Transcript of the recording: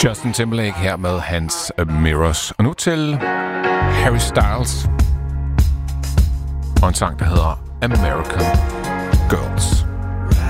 Justin Timberlake her med hans Mirrors. Og nu til Harry Styles og en sang, der hedder American Girls.